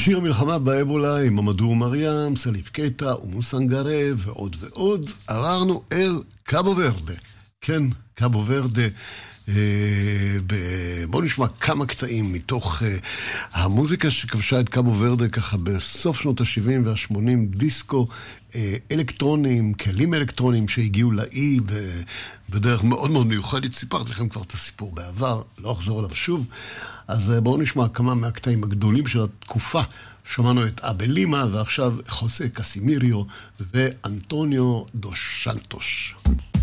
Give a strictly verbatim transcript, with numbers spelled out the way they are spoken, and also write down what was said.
שיר המלחמה באבולה עם ממדור מריאם, סליף קטע ומוסנגרה ועוד ועוד. עברנו אל קאבו ורדה. כן, קאבו ורדה. בואו נשמע כמה קטעים מתוך המוזיקה שכבשה את קאבו ורדה ככה בסוף שנות ה-שבעים וה-שמונים, דיסקו, אלקטרונים, כלים אלקטרונים שהגיעו לאי בדרך מאוד מאוד מיוחדת. סיפרתי לכם כבר את הסיפור בעבר, לא אחזור עליו שוב. אז בואו נשמע כמה מהקטעים הגדולים של התקופה. שמענו את אבלימה ועכשיו חוסה קסימיריו ואנטוניו דו סנטוס.